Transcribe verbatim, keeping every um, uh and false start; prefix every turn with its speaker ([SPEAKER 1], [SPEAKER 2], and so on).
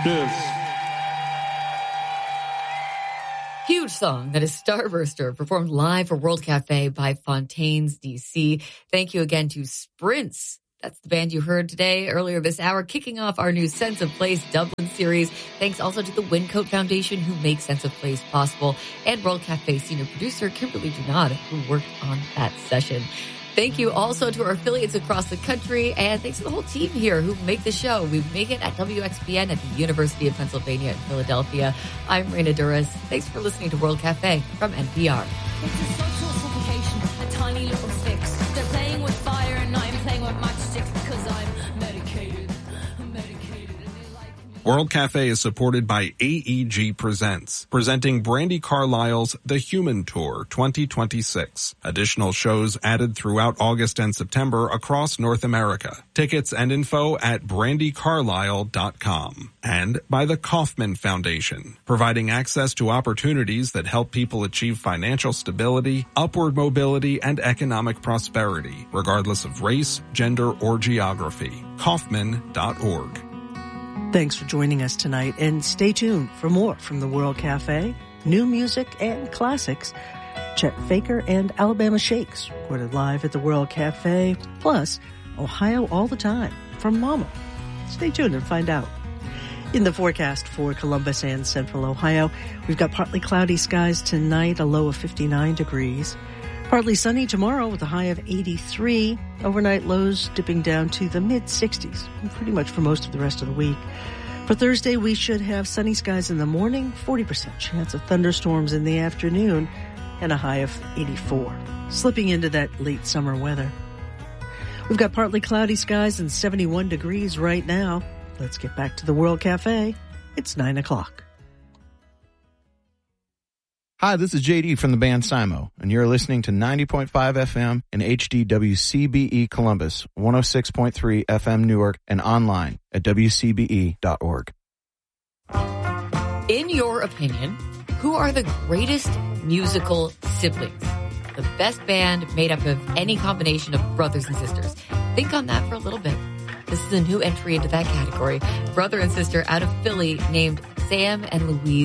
[SPEAKER 1] This.
[SPEAKER 2] Huge song that is Starburster, performed live for World Cafe by Fontaines D C. Thank you again to Sprints. That's the band you heard today, earlier this hour, kicking off our new Sense of Place Dublin series. Thanks also to the Wincoat Foundation, who makes Sense of Place possible, and World Cafe senior producer Kimberly Junod, who worked on that session. Thank you also to our affiliates across the country, and thanks to the whole team here who make the show. We make it at W X P N at the University of Pennsylvania in Philadelphia. I'm Raina Duras. Thanks for listening to World Cafe from N P R.
[SPEAKER 3] It's a social suffocation, a tiny little fix. They're playing with fire and I'm playing with matchsticks because I'm medicated. I'm medicated and they like me.
[SPEAKER 4] World Cafe is supported by A E G Presents, presenting Brandi Carlile's The Human Tour twenty twenty-six. Additional shows added throughout August and September across North America. Tickets and info at brandi carlile dot com. And by the Kauffman Foundation, providing access to opportunities that help people achieve financial stability, upward mobility, and economic prosperity, regardless of race, gender, or geography. Kauffman dot org.
[SPEAKER 5] Thanks for joining us tonight, and stay tuned for more from the World Cafe, new music and classics. Chet Faker and Alabama Shakes recorded live at the World Cafe, plus Ohio All the Time from Mama. Stay tuned and find out. In the forecast for Columbus and Central Ohio, we've got partly cloudy skies tonight, a low of fifty-nine degrees. Partly sunny tomorrow with a high of eighty-three. Overnight lows dipping down to the mid-sixties, pretty much for most of the rest of the week. For Thursday, we should have sunny skies in the morning, forty percent chance of thunderstorms in the afternoon, and a high of eighty-four. Slipping into that late summer weather. We've got partly cloudy skies and seventy-one degrees right now. Let's get back to the World Cafe. It's nine o'clock.
[SPEAKER 6] Hi, this is J D from the band Simo, and you're listening to ninety point five F M and H D W C B E Columbus, one oh six point three F M Newark, and online at w c b e dot org.
[SPEAKER 2] In your opinion, who are the greatest musical siblings? The best band made up of any combination of brothers and sisters. Think on that for a little bit. This is a new entry into that category. Brother and sister out of Philly named Sam and Louise